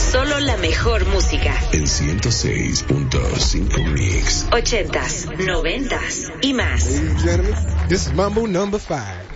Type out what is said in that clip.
Solo la mejor música. En 106.5 Mix. 80s, 90s y más. Ladies and gentlemen, this is Mambo number 5.